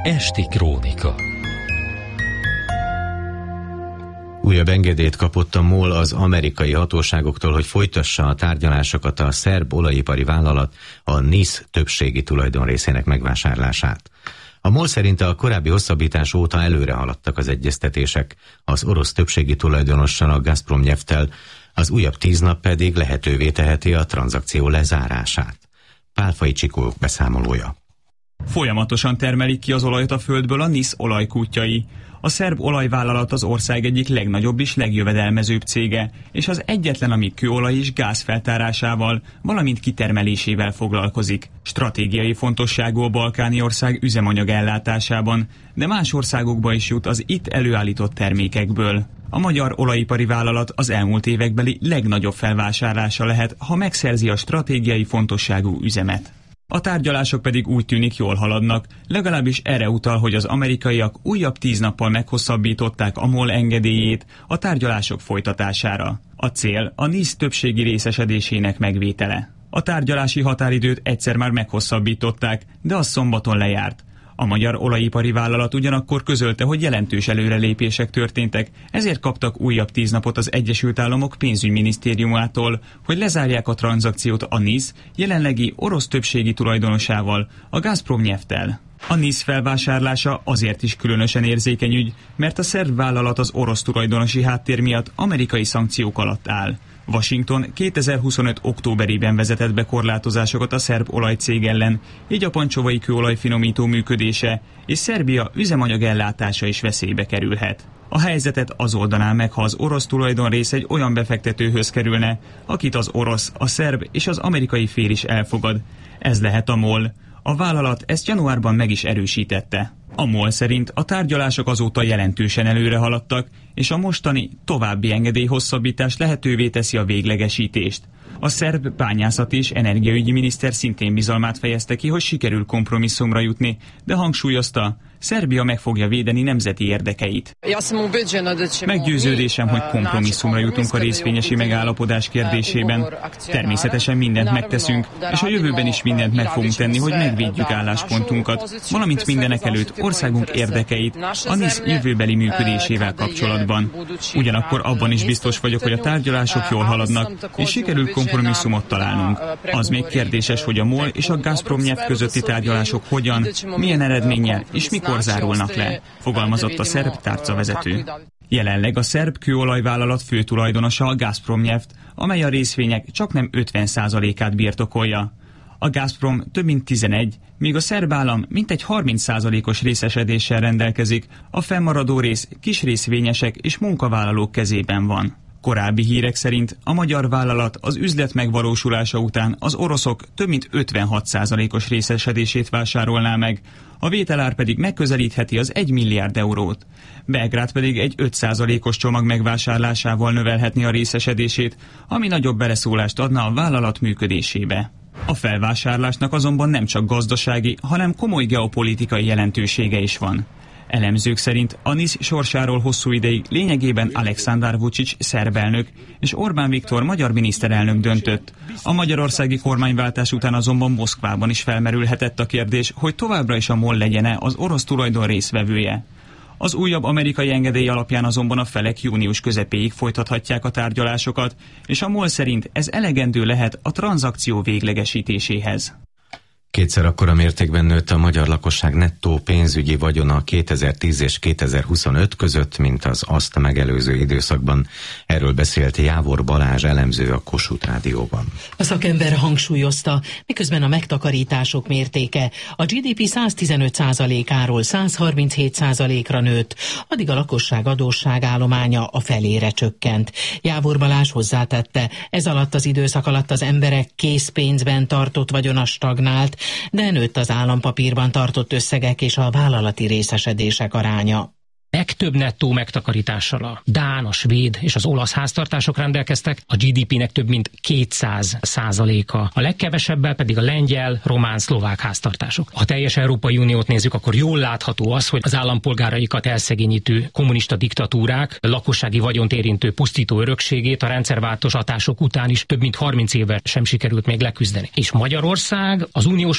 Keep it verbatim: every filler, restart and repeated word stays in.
Esti krónika. Újabb engedélyt kapott a MOL az amerikai hatóságoktól, hogy folytassa a tárgyalásokat a szerb olajipari vállalat a NIS többségi tulajdonrészének megvásárlását. A MOL szerint a korábbi hosszabbítás óta előre haladtak az egyeztetések, az orosz többségi tulajdonossal, a Gazpromnyefttel, az újabb tíz nap pedig lehetővé teheti a tranzakció lezárását. Pálfai Csikó beszámolója. Folyamatosan termelik ki az olajat a földből a NIS olajkútjai. A szerb olajvállalat az ország egyik legnagyobb és legjövedelmezőbb cége, és az egyetlen, ami kőolaj és gáz feltárásával, valamint kitermelésével foglalkozik. Stratégiai fontosságú a balkáni ország üzemanyag ellátásában, de más országokba is jut az itt előállított termékekből. A magyar olajipari vállalat az elmúlt évekbeli legnagyobb felvásárlása lehet, ha megszerzi a stratégiai fontosságú üzemet. A tárgyalások pedig úgy tűnik jól haladnak, legalábbis erre utal, hogy az amerikaiak újabb tíz nappal meghosszabbították a MOL engedélyét a tárgyalások folytatására. A cél a NIS többségi részesedésének megvétele. A tárgyalási határidőt egyszer már meghosszabbították, de az szombaton lejárt. A magyar olajipari vállalat ugyanakkor közölte, hogy jelentős előrelépések történtek, ezért kaptak újabb tíz napot az Egyesült Államok pénzügyminisztériumától, hogy lezárják a tranzakciót a NIS jelenlegi orosz többségi tulajdonosával, a Gazpromnyefttel. A NIS felvásárlása azért is különösen érzékeny ügy, mert a szerb vállalat az orosz tulajdonosi háttér miatt amerikai szankciók alatt áll. Washington kétezer-huszonöt októberében vezetett be korlátozásokat a szerb olajcég ellen, így a pancsovai kőolajfinomító működése és Szerbia üzemanyag ellátása is veszélybe kerülhet. A helyzetet az oldaná meg, ha az orosz tulajdonrész egy olyan befektetőhöz kerülne, akit az orosz, a szerb és az amerikai fél is elfogad. Ez lehet a MOL. A vállalat ezt januárban meg is erősítette. A MOL szerint a tárgyalások azóta jelentősen előre haladtak, és a mostani további engedélyhosszabbítás lehetővé teszi a véglegesítést. A szerb bányászati és energiaügyi miniszter szintén bizalmát fejezte ki, hogy sikerül kompromisszumra jutni, de hangsúlyozta, Szerbia meg fogja védeni nemzeti érdekeit. Meggyőződésem, hogy kompromisszumra jutunk a részvényesi megállapodás kérdésében. Természetesen mindent megteszünk, és a jövőben is mindent meg fogunk tenni, hogy megvédjük álláspontunkat, valamint mindenek előtt országunk érdekeit a NIS jövőbeli működésével kapcsolatban. Ugyanakkor abban is biztos vagyok, hogy a tárgyalások jól haladnak, és sikerül kompromisszumot találnunk. Az még kérdéses, hogy a MOL és a Gazpromnyeft közötti tárgyalások hogyan, milyen eredménnyel és mikor zárulnak le, fogalmazott a szerb tárcavezető. Jelenleg a szerb kőolajvállalat főtulajdonosa a Gazpromnyeft, amely a részvények csaknem ötven százalékát birtokolja. A Gazprom több mint tizenegy, míg a szerb állam mintegy harminc százalékos részesedéssel rendelkezik, a fennmaradó rész kis részvényesek és munkavállalók kezében van. Korábbi hírek szerint a magyar vállalat az üzlet megvalósulása után az oroszok több mint ötvenhat százalékos részesedését vásárolná meg, a vételár pedig megközelítheti az egy milliárd eurót. Belgrád pedig egy öt százalékos csomag megvásárlásával növelhetné a részesedését, ami nagyobb beleszólást adna a vállalat működésébe. A felvásárlásnak azonban nem csak gazdasági, hanem komoly geopolitikai jelentősége is van. Elemzők szerint a NIS sorsáról hosszú ideig lényegében Aleksandar Vučić szerb elnök és Orbán Viktor magyar miniszterelnök döntött. A magyarországi kormányváltás után azonban Moszkvában is felmerülhetett a kérdés, hogy továbbra is a MOL legyen-e az orosz tulajdon részvevője. Az újabb amerikai engedély alapján azonban a felek június közepéig folytathatják a tárgyalásokat, és a MOL szerint ez elegendő lehet a tranzakció véglegesítéséhez. Kétszer akkora mértékben nőtt a magyar lakosság nettó pénzügyi vagyona kétezer-tíz és kétezer-huszonöt között, mint az azt megelőző időszakban. Erről beszélt Jávor Balázs elemző a Kossuth Rádióban. A szakember hangsúlyozta, miközben a megtakarítások mértéke a gé dé pé száztizenöt százalékáról százharminchét százalékra nőtt, addig a lakosság adósságállománya a felére csökkent. Jávor Balázs hozzátette, ez alatt az időszak alatt az emberek készpénzben tartott vagyona stagnált, de nőtt az állampapírban tartott összegek és a vállalati részesedések aránya. Legtöbb nettó megtakarítással a dán, a svéd és az olasz háztartások rendelkeztek, a gé dé pének több mint kétszáz százaléka, a legkevesebbel pedig a lengyel, román, szlovák háztartások. Ha teljes Európai Uniót nézzük, akkor jól látható az, hogy az állampolgáraikat elszegényítő kommunista diktatúrák lakossági vagyont érintő pusztító örökségét a rendszerváltoztatások után is több mint harminc évvel sem sikerült még leküzdeni. És Magyarország az uniós